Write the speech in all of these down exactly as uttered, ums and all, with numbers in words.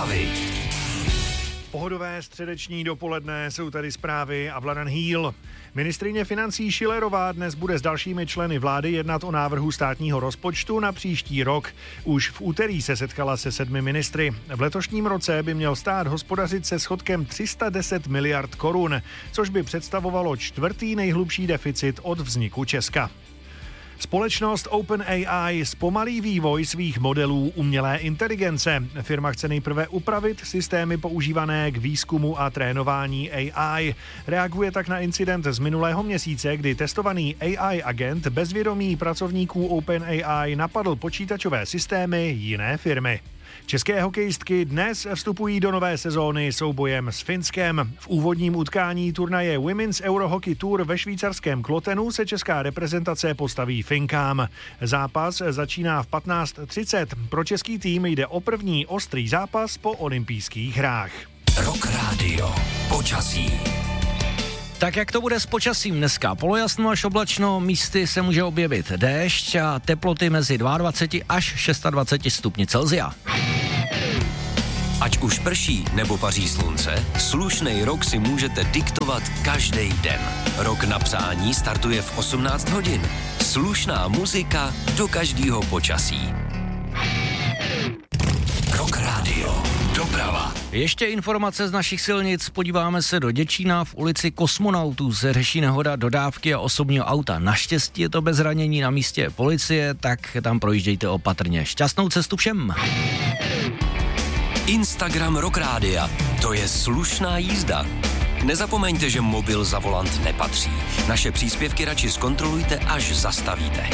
Zprávy. Pohodové středeční dopoledne, jsou tady zprávy a Vladan Hýl. Ministryně financí Schillerová dnes bude s dalšími členy vlády jednat o návrhu státního rozpočtu na příští rok. Už v úterý se setkala se sedmi ministry. V letošním roce by měl stát hospodařit se schodkem tři sta deset miliard korun, což by představovalo čtvrtý nejhlubší deficit od vzniku Česka. Společnost OpenAI zpomalí vývoj svých modelů umělé inteligence. Firma chce nejprve upravit systémy používané k výzkumu a trénování A I. Reaguje tak na incident z minulého měsíce, kdy testovaný A I agent bez vědomí pracovníků OpenAI napadl počítačové systémy jiné firmy. České hokejistky dnes vstupují do nové sezóny soubojem s Finskem. V úvodním utkání turnaje Women's Eurohockey Tour ve švýcarském Klotenu se česká reprezentace postaví Finkám. Zápas začíná v patnáct třicet. Pro český tým jde o první ostrý zápas po olympijských hrách. Rock Radio. Počasí. Tak jak to bude s počasím dneska? Polojasno až oblačno, místy se může objevit déšť a teploty mezi dvacet dva až dvacet šest stupni Celsia. Ať už prší nebo paří slunce, slušnej rok si můžete diktovat každý den. Rok na přání startuje v osmnáct hodin. Slušná muzika do každého počasí. Rock Radio. Doprava. Ještě informace z našich silnic, podíváme se do Děčína. V ulici Kosmonautů se řeší nehoda dodávky a osobního auta. Naštěstí je to bez zranění, na místě policie, tak tam projíždějte opatrně. Šťastnou cestu všem. Instagram Rock Rádia. To je slušná jízda. Nezapomeňte, že mobil za volant nepatří. Naše příspěvky radši zkontrolujte, až zastavíte.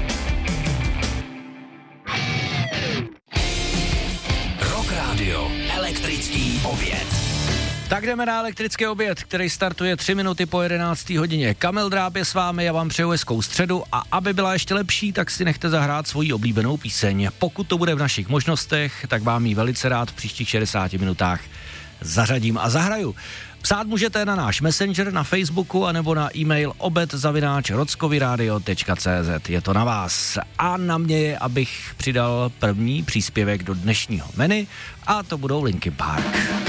Rock Radio. Elektrický oběd. Tak jdeme na elektrický oběd, který startuje tři minuty po jedenácté hodině. Kamil Dráb je s vámi, já vám přeju hezkou středu a aby byla ještě lepší, tak si nechte zahrát svoji oblíbenou píseň. Pokud to bude v našich možnostech, tak vám ji velice rád v příštích šedesáti minutách zařadím a zahraju. Psát můžete na náš Messenger, na Facebooku anebo na e-mail obed zavináč rockovyradio tečka cé zet. Je to na vás. A na mě je, abych přidal první příspěvek do dnešního menu a to budou Linkin Park.